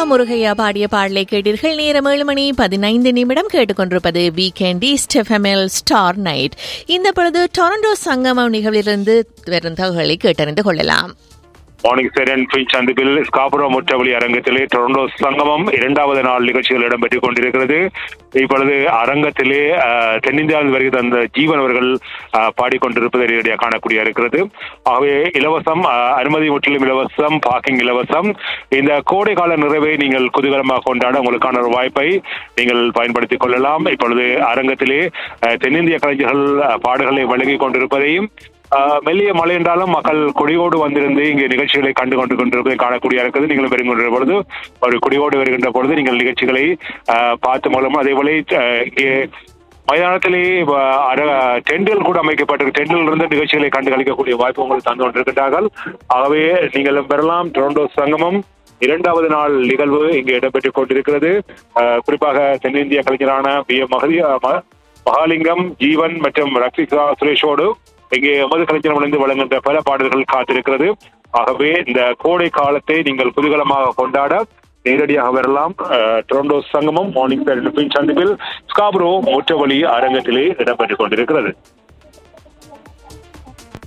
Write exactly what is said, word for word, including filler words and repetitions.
முருகையா பாடிய பாடலை கேட்டீர்கள். நேரம் ஏழு மணி பதினைந்து நிமிடம். கேட்டுக்கொண்டிருப்பது வீக்கெண்ட் ஈஸ்ட் எஃப்எம்எல் ஸ்டார் நைட். இந்த பொழுது டொரண்டோ சங்கமம் நிகழ்விலிருந்து வரும் தகவல்களை கேட்டறிந்து கொள்ளலாம். மார்னிங் செரன் பிஞ்ச் சந்திப்பில் ஸ்காபுரோ முற்றவழி அரங்கத்திலே டொரண்டோ சங்கமம் இரண்டாவது நாள் நிகழ்ச்சிகள் இடம்பெற்றுக் கொண்டிருக்கிறது. இப்பொழுது அரங்கத்திலே தென்னிந்தியாவில் வருகிற அந்த ஜீவன் அவர்கள் பாடிக்கொண்டிருப்பதை நேரடியாக காணக்கூடிய இருக்கிறது. ஆகவே இலவசம், அனுமதி முற்றிலும் இலவசம், பார்க்கிங் இலவசம். இந்த கோடை கால நிறைவை நீங்கள் குதூகலமாக கொண்டாட உங்களுக்கான ஒரு வாய்ப்பை நீங்கள் பயன்படுத்திக் கொள்ளலாம். இப்பொழுது அரங்கத்திலே தென்னிந்திய கலைஞர்கள் பாடல்களை வழங்கிக் கொண்டிருப்பதையும், மெல்லிய மழை என்றாலும் மக்கள் கொடியோடு வந்திருந்து இங்கே நிகழ்ச்சிகளை கண்டு கொண்டு கொண்டிருப்பதை காணக்கூடிய இருக்கிறது. நீங்கள் வருகின்ற பொழுது ஒரு கொடியோடு வருகின்ற பொழுது நீங்கள் நிகழ்ச்சிகளை பார்த்து மூலம் அதே போல மைதானத்திலே டெண்டுகள் கூட அமைக்கப்பட்டிருக்கு. டெண்டில் இருந்து நிகழ்ச்சிகளை கண்டு கழிக்கக்கூடிய வாய்ப்பு உங்களுக்கு தந்து கொண்டிருக்கின்றார்கள். ஆகவே நீங்களும் பெறலாம். டொரண்டோ சங்கமம் இரண்டாவது நாள் நிகழ்வு இங்கே இடம்பெற்றுக் கொண்டிருக்கிறது. குறிப்பாக தென்னிந்திய கலைஞரான பி எம் மகாலிங்கம், ஜீவன் மற்றும் ரக்ஷிகா சுரேஷோடு இங்கே எமது கலைஞர் இணைந்து வழங்குகின்ற பல பாடல்கள் காத்திருக்கிறது. ஆகவே இந்த கோடை காலத்தை நீங்கள் குதூகலமாக கொண்டாட நேரடியாக வரலாம். டொரண்டோ சங்கமம் மார்னிங் சந்திப்பில் ஸ்காபுரோ முற்றவழி அரங்கத்திலே இடம்பெற்றுக் கொண்டிருக்கிறது.